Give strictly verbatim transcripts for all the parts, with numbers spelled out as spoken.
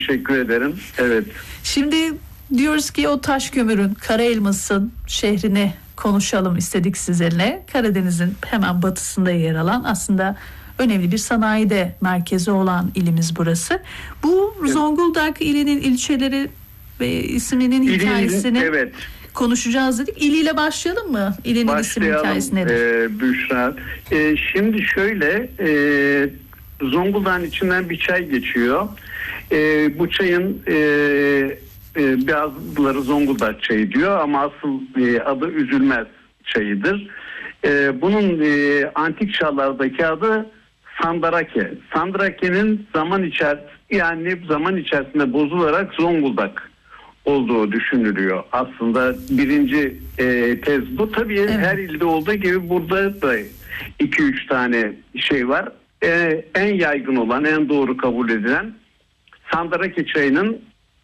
Teşekkür ederim. Evet. Şimdi diyoruz ki o Taşkömür'ün, Karaelmas'ın şehrini konuşalım istedik sizinle. Karadeniz'in hemen batısında yer alan, aslında önemli bir sanayide merkezi olan ilimiz burası. Bu evet. Zonguldak ilinin ilçeleri ve isminin İlin, hikayesini evet. konuşacağız dedik. İl ile başlayalım mı? İlinin isim hikayesi nedir? E, Büşra. E, şimdi şöyle, e, Zonguldak'ın içinden bir çay geçiyor. E, bu çayın e, e, bazıları Zonguldak çayı diyor ama asıl e, adı Üzülmez çayıdır. E, bunun e, antik çağlardaki adı Sandarake. Sandarake'nin zaman içerisinde yani zaman içerisinde bozularak Zonguldak olduğu düşünülüyor. Aslında birinci e, tez bu. Tabii evet. her ilde olduğu gibi burada da iki üç tane şey var. E, en yaygın olan, en doğru kabul edilen Sandarake çayının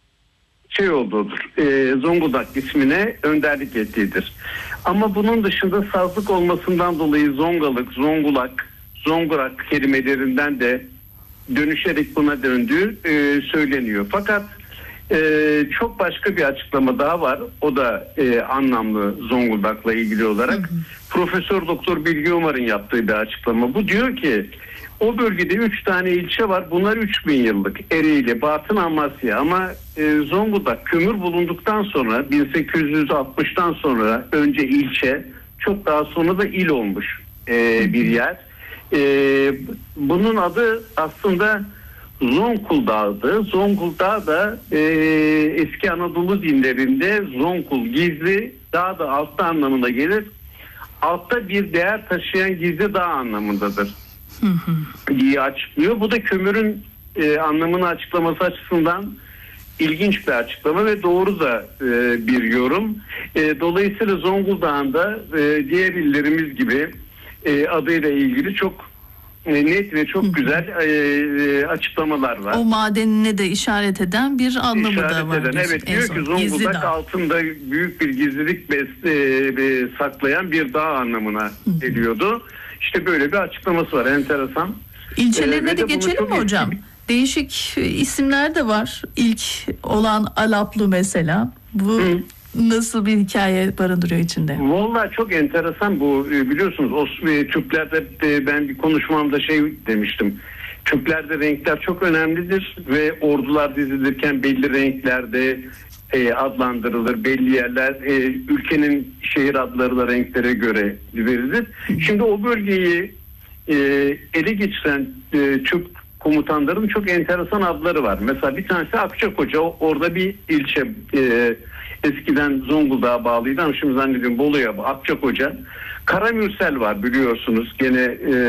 şey olduğudur. E, Zonguldak ismine önderlik ettiğidir. Ama bunun dışında sazlık olmasından dolayı Zongalık, Zongulak, Zongurak kelimelerinden de dönüşerek buna döndüğü e, söyleniyor. Fakat e, çok başka bir açıklama daha var. O da e, anlamlı Zonguldak'la ilgili olarak. Hı hı. Profesör Doktor Bilgi Umar'ın yaptığı bir açıklama. Bu diyor ki o bölgede üç tane ilçe var. Bunlar üç bin yıllık. Ereğli, Batın, Amasya. Ama e, Zonguldak kömür bulunduktan sonra bin sekiz yüz altmıştan sonra önce ilçe, çok daha sonra da il olmuş e, bir yer. E, bunun adı aslında Zonguldak'tı. Zonguldak da e, eski Anadolu dinlerinde Zonkul, gizli, dağ da altta anlamına gelir. Altta bir değer taşıyan gizli dağ anlamındadır diye açıklıyor. Bu da kömürün e, anlamını açıklaması açısından ilginç bir açıklama ve doğru da e, bir yorum. E, dolayısıyla Zonguldak'ın da e, diğer illerimiz gibi e, adıyla ilgili çok e, net ve çok güzel e, e, açıklamalar var. O madenine de işaret eden bir anlamı işaret da var. Eden, evet, diyor ki Zonguldak altında büyük bir gizlilik bes, e, saklayan bir dağ anlamına geliyordu. İşte böyle bir açıklaması var, enteresan. İlçelerine ee, de, de geçelim mi hocam? Eski... Değişik isimler de var. İlk olan Alaplı mesela. Bu Hı. nasıl bir hikaye barındırıyor içinde? Vallahi çok enteresan bu. Biliyorsunuz o Türklerde ben bir konuşmamda şey demiştim. Türklerde renkler çok önemlidir ve ordular dizilirken belli renklerde E, adlandırılır. Belli yerler e, ülkenin şehir adları da renklere göre verilir. Şimdi o bölgeyi e, ele geçiren e, Türk komutanların çok enteresan adları var. Mesela bir tanesi Akçakoca. Orada bir ilçe e, eskiden Zonguldak'a bağlıydı ama şimdi zannediyorum Bolu'ya Akçakoca. Karamürsel var biliyorsunuz. Gene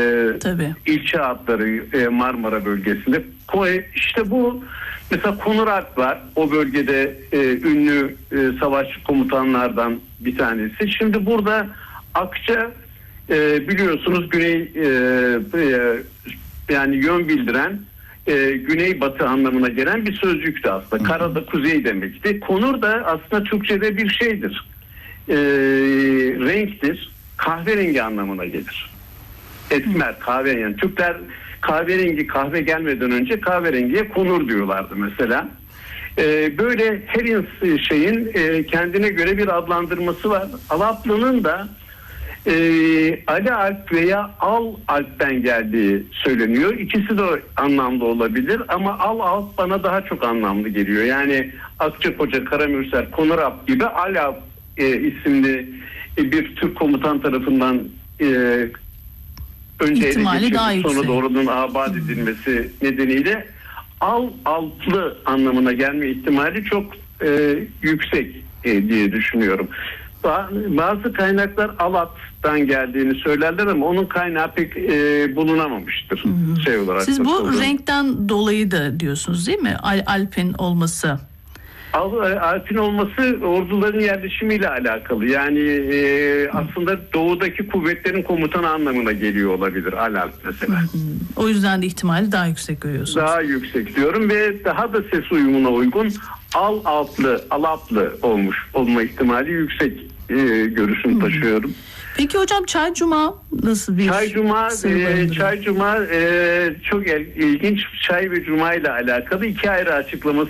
e, ilçe adları e, Marmara bölgesinde. İşte bu mesela Konuralp var. O bölgede e, ünlü e, savaşçı komutanlardan bir tanesi. Şimdi burada Akça e, biliyorsunuz güney e, e, yani yön bildiren e, güneybatı anlamına gelen bir sözcüktü aslında. Karada kuzey demekti. Konur da aslında Türkçe'de bir şeydir. E, renktir. Kahverengi anlamına gelir. Esmer, kahverengi. Yani Türkler kahverengi kahve gelmeden önce kahverengiye konur diyorlardı mesela. Ee, böyle her şeyin e, kendine göre bir adlandırması var. Alaplı'nın da e, Ali Alp veya Al Alp'ten geldiği söyleniyor. İkisi de anlamlı olabilir ama Al Alp bana daha çok anlamlı geliyor. Yani Akçakoca, Karamürsel, Konuralp gibi Al Alp e, isimli e, bir Türk komutan tarafından e, önce ele geçirilip sonra doğrudan abad edilmesi nedeniyle al altlı anlamına gelme ihtimali çok e, yüksek e, diye düşünüyorum. Bazı kaynaklar Alat'tan geldiğini söylerler ama onun kaynağı pek e, bulunamamıştır. Hmm. Şey olarak. Siz bu olur. Renkten dolayı da diyorsunuz değil mi? Al, Alp'in olması. Alp'in olması orduların yerleşimiyle alakalı. Yani e, aslında doğudaki kuvvetlerin komutanı anlamına geliyor olabilir Al-Alp mesela. Hı hı. O yüzden de ihtimali daha yüksek görüyorsunuz. Daha yüksek diyorum ve daha da ses uyumuna uygun Al-Alplı, Alaplı olmuş olma ihtimali yüksek e, görüşünü hmm. taşıyorum. Peki hocam Çay Cuma nasıl bir Çay Cuma e, Çay Cuma e, çok ilginç. Çay ve Cuma ile alakalı iki ayrı açıklaması